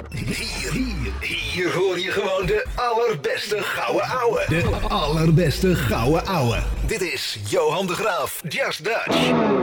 Hier hoor je gewoon de allerbeste gouden ouwe. De allerbeste gouden ouwe. Dit is Johan de Graaf, Just Dutch.